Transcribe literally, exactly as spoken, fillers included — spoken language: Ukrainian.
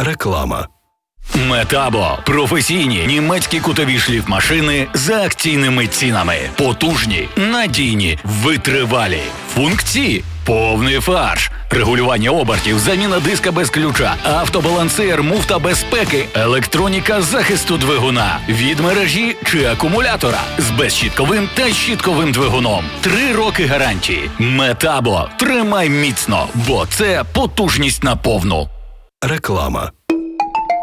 Реклама. Метабо – професійні німецькі кутові шліфмашини за акційними цінами. Потужні, надійні, витривалі. Функції – повний фарш. Регулювання обертів, заміна диска без ключа, автобалансир, муфта безпеки, електроніка захисту двигуна, від мережі чи акумулятора з безщітковим та щітковим двигуном. Три роки гарантії. Метабо. Тримай міцно, бо це потужність на повну. Реклама.